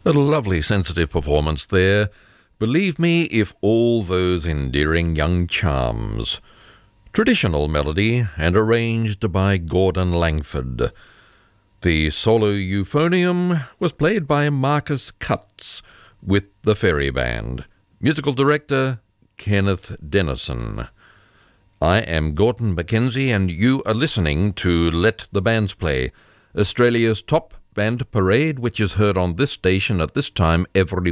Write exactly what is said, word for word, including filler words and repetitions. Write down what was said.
A lovely sensitive performance there. Believe me, if all those endearing young charms. Traditional melody and arranged by Gordon Langford. The solo euphonium was played by Marcus Cutts with the Ferry Band. Musical director Kenneth Dennison. I am Gordon Mackenzie and you are listening to Let the Bands Play, Australia's top band parade, which is heard on this station at this time every